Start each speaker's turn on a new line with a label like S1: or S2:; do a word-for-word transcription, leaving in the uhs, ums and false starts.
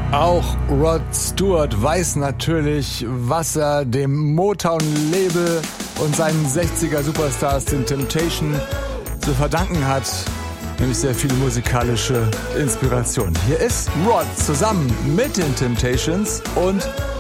S1: Auch Rod Stewart weiß natürlich, was er dem Motown-Label und seinen sechziger Superstars, den Temptation, zu verdanken hat. Nämlich sehr viel musikalische Inspiration. Hier ist Rod zusammen mit den Temptations und